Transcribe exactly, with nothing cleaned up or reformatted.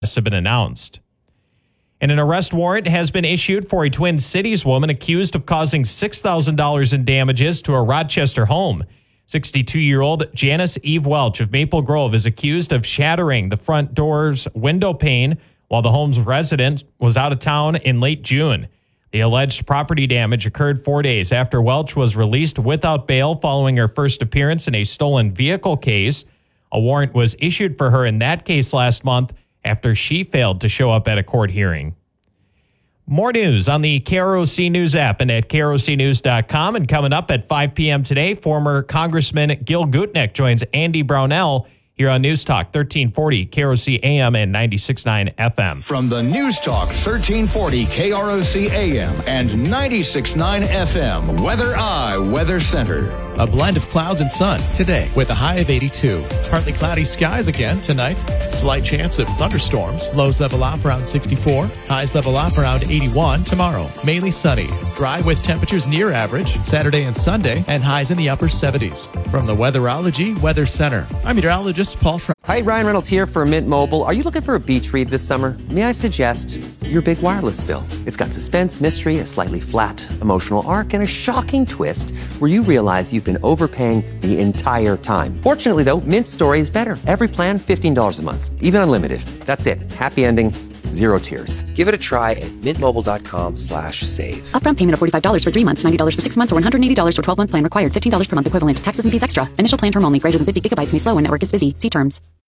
have been announced. And an arrest warrant has been issued for a Twin Cities woman accused of causing six thousand dollars in damages to a Rochester home. sixty-two-year-old Janice Eve Welch of Maple Grove is accused of shattering the front door's window pane while the home's resident was out of town in late June. The alleged property damage occurred four days after Welch was released without bail following her first appearance in a stolen vehicle case. A warrant was issued for her in that case last month after she failed to show up at a court hearing. More news on the K R O C News app and at K R O C news dot com. And coming up at five p.m. today, former Congressman Gil Gutnick joins Andy Brownell here on News Talk thirteen forty K R O C A M and ninety-six point nine F M. From the News Talk thirteen forty K R O C A M and ninety-six point nine F M, Weather Eye Weather Center. A blend of clouds and sun today with a high of eighty-two. Partly cloudy skies again tonight. Slight chance of thunderstorms. Lows level off around sixty-four. Highs level off around eighty-one tomorrow. Mainly sunny. Dry with temperatures near average Saturday and Sunday and highs in the upper seventies. From the Weatherology Weather Center, I'm meteorologist Paul Fr- Hi, Ryan Reynolds here for Mint Mobile. Are you looking for a beach read this summer? May I suggest your big wireless bill? It's got suspense, mystery, a slightly flat emotional arc, and a shocking twist where you realize you've been overpaying the entire time. Fortunately, though, Mint's story is better. Every plan, fifteen dollars a month, even unlimited. That's it. Happy ending, zero tears. Give it a try at mintmobile.com slash save. Upfront payment of forty-five dollars for three months, ninety dollars for six months, or one hundred eighty dollars for twelve-month plan required. fifteen dollars per month equivalent. Taxes and fees extra. Initial plan term only. Greater than fifty gigabytes may slow when network is busy. See terms.